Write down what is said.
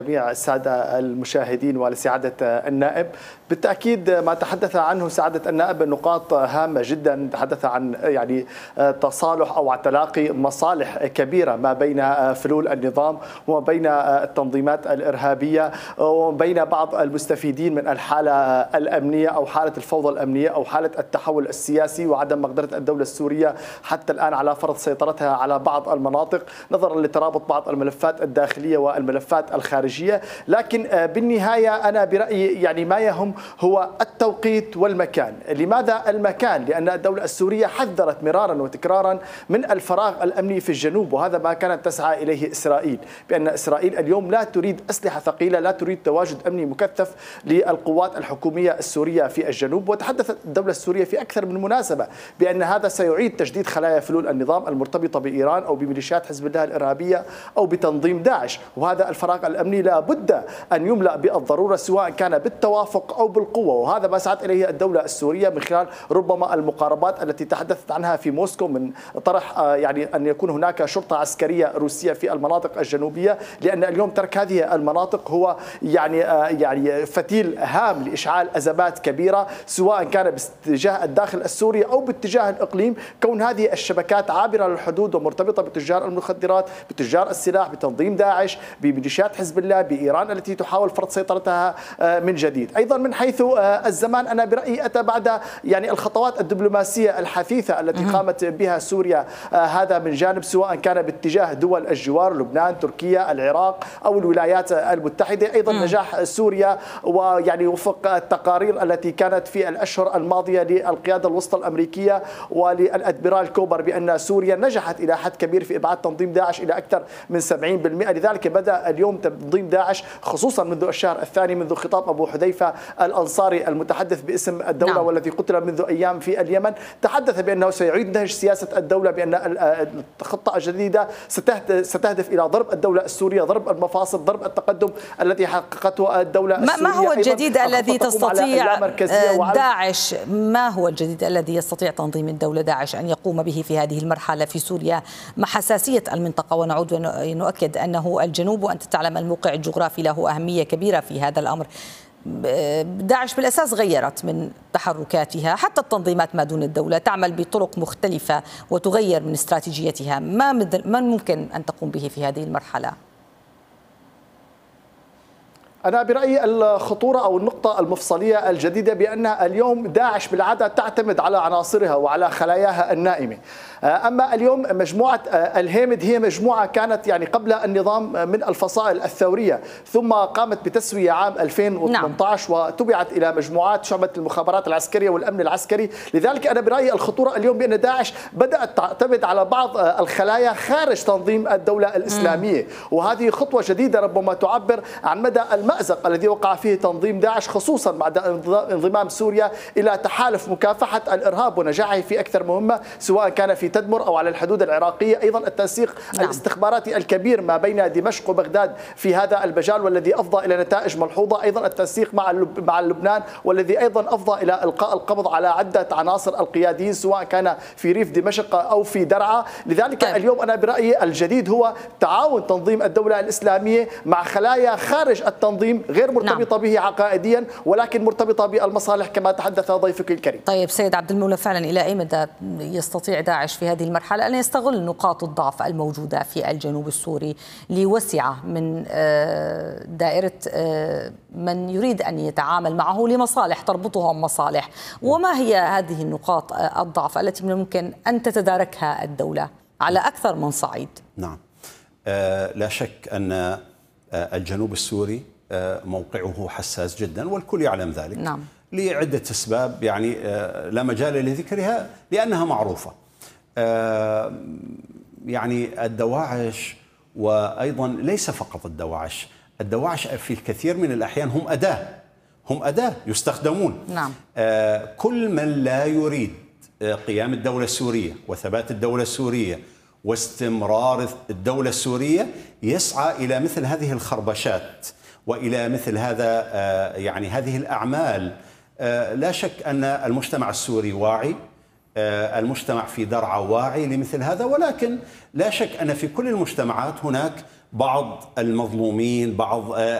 جميع السادة المشاهدين ولسعادة النائب. بالتأكيد ما تحدث عنه سعادة النائب نقاط هامة جدا، تحدث عن تصالح أو تلاقي مصالح كبيرة ما بين فلول النظام وما بين التنظيمات الإرهابية وما بين بعض المستفيدين من الحالة الأمنية أو حالة الفوضى الأمنية أو حالة التحول السياسي وعدم مقدرة الدولة السورية حتى الآن على فرض سيطرتها على بعض المناطق نظرا لترابط بعض الملفات الداخلية والملفات الخارجية. لكن بالنهاية أنا برأيي ما يهم هو التوقيت والمكان. لماذا المكان؟ لأن الدولة السورية حذرت مرارا وتكرارا من الفراغ الأمني في الجنوب، وهذا ما كانت تسعى إليه إسرائيل، بأن إسرائيل اليوم لا تريد أسلحة ثقيلة، لا تريد تواجد أمني مكثف للقوات الحكومية السورية في الجنوب. وتحدثت الدولة السورية في أكثر من مناسبة بأن هذا سيعيد تجديد خلايا فلول النظام المرتبطة بإيران أو بميليشيات حزب الله الإرهابية أو بتنظيم داعش، وهذا الفراغ الأمني لا بد أن يملأ بالضرورة سواء كان بالتوافق أو بالقوة، وهذا ما سعت إليه الدولة السورية من خلال ربما المقاربات التي تحدثت عنها في موسكو من طرح أن يكون هناك شرطة عسكرية روسية في المناطق الجنوبية، لأن اليوم ترك هذه المناطق هو فتيل هام لإشعال أزمات كبيرة سواء كان باتجاه الداخل السوري أو باتجاه الإقليم، كون هذه الشبكات عابرة للحدود ومرتبطة بتجار المخدرات، بتجار السلاح، بتنظيم داعش، بميليشيات حزب الله، بإيران التي تحاول فرض سيطرتها من جديد. أيضا من حيث الزمان أنا برأيي أتى بعد الخطوات الدبلوماسية الحثيثة التي قامت بها سوريا، هذا من جانب سواء كان باتجاه دول الجوار لبنان، تركيا، العراق أو الولايات المتحدة. أيضا نجاح سوريا وفق التقارير التي كانت في الأشهر الماضية للقيادة الوسطى الأمريكية وللأدميرال كوبر بأن سوريا نجحت إلى حد كبير في إبعاد تنظيم داعش إلى أكثر من 70%. لذلك بدأ اليوم تنظيم داعش خصوصا منذ الشهر الثاني منذ خطاب أبو حذيفة الأنصاري المتحدث باسم الدولة والذي قتل منذ أيام في اليمن، تحدث بأنه سيعيد نهج سياسة الدولة، بأن الخطة الجديدة ستهدف إلى ضرب الدولة السورية، ضرب المفاصل، ضرب التقدم الذي حققته الدولة السورية. ما هو الجديد الذي تستطيع داعش، ما هو الجديد الذي يستطيع تنظيم الدولة داعش أن يقوم به في هذه المرحلة في سوريا مع حساسية المنطقة؟ ونعود ونؤكد أنه الجنوب وأنت تعلم الموقع الجغرافي له أهمية كبيرة في هذا الأمر. داعش بالأساس غيرت من تحركاتها، حتى التنظيمات ما دون الدولة تعمل بطرق مختلفة وتغير من استراتيجيتها. ما ممكن أن تقوم به في هذه المرحلة؟ أنا برأيي الخطورة أو النقطة المفصلية الجديدة بأن اليوم داعش بالعادة تعتمد على عناصرها وعلى خلاياها النائمة. أما اليوم مجموعة الهيمد هي مجموعة كانت قبل النظام من الفصائل الثورية، ثم قامت بتسوية عام 2018 وتبعت إلى مجموعات شعبة المخابرات العسكرية والأمن العسكري. لذلك أنا برأيي الخطورة اليوم بأن داعش بدأت تعتمد على بعض الخلايا خارج تنظيم الدولة الإسلامية، وهذه خطوة جديدة ربما تعبر عن مدى المأزق الذي وقع فيه تنظيم داعش خصوصا بعد انضمام سوريا إلى تحالف مكافحة الإرهاب ونجاحه في أكثر مهمة سواء كان في تدمر أو على الحدود العراقية. أيضا التنسيق الاستخباراتي الكبير ما بين دمشق وبغداد في هذا المجال والذي أفضى إلى نتائج ملحوظة. أيضا التنسيق مع لبنان والذي أيضا أفضى إلى إلقاء القبض على عدة عناصر القياديين سواء كان في ريف دمشق أو في درعا. لذلك اليوم أنا برأيي الجديد هو تعاون تنظيم الدولة الإسلامية مع خلايا خارج التنظيم غير مرتبطة به عقائديا ولكن مرتبطة بالمصالح كما تحدث ضيفك الكريم. طيب سيد عبد المولى، فعلا إلى أي مدى يستطيع داعش في هذه المرحلة أن يستغل نقاط الضعف الموجودة في الجنوب السوري ليوسع من دائرة من يريد أن يتعامل معه لمصالح تربطهم مصالح؟ وما هي هذه النقاط الضعف التي من الممكن أن تتداركها الدولة على أكثر من صعيد؟ نعم، لا شك أن الجنوب السوري موقعه حساس جدا والكل يعلم ذلك. نعم. لعدة أسباب لا مجال لذكرها لأنها معروفة. الدواعش، وأيضا ليس فقط الدواعش في الكثير من الأحيان هم أداة يستخدمون. نعم. كل من لا يريد قيام الدولة السورية وثبات الدولة السورية واستمرار الدولة السورية يسعى إلى مثل هذه الخربشات وإلى مثل هذا هذه الأعمال. لا شك أن المجتمع السوري واعي، المجتمع في درعا واعي لمثل هذا، ولكن لا شك أن في كل المجتمعات هناك بعض المظلومين، بعض